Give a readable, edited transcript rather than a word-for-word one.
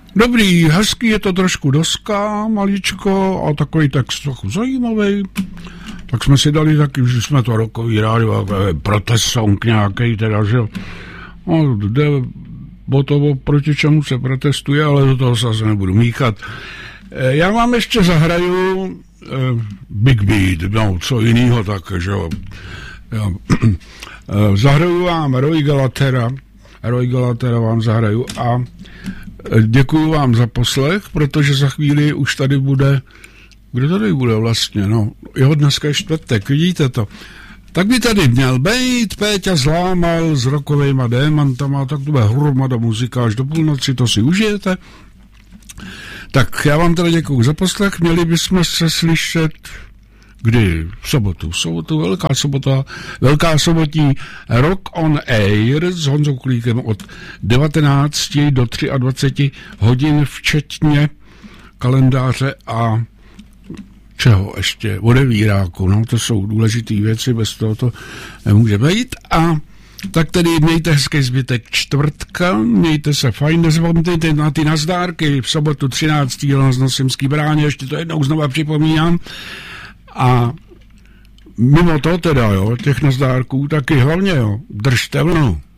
Dobrý, hezký, je to trošku doska, maličko a takový text trochu zajímavý. Tak jsme si dali taky, že jsme to rokový rádio, protest song nějaký teda, že no, jde o to, proti čemu se protestuje, ale do toho se zase nebudu míchat. Já vám ještě zahraju Big Beat, no, co jinýho tak, že jo. Zahraju vám Roy Galatera vám zahraju a děkuju vám za poslech, protože za chvíli už tady bude, kdo tady bude vlastně, no, jeho dneska je čtvrtek, vidíte to. Tak by tady měl být, Péťa Zlámal s rokovejma démantama, tak to bude hromada muzika až do půlnoci, to si užijete. Tak já vám teda děkuju za poslech, měli bychom se slyšet kdy? V sobotu, velká sobotní Rock on Air s Honzou Kulíkem od 19 do 23 hodin, včetně kalendáře a čeho ještě, odevíráku, no to jsou důležité věci, bez toho to nemůže být. A tak tedy mějte hezký zbytek čtvrtka, mějte se fajn, nezapomeňte na ty nazdárky v sobotu 13. na Nosimský bráně, ještě to jednou znova připomínám. A mimo to teda, jo, těch nazdárků taky hlavně, jo, držte vlnu.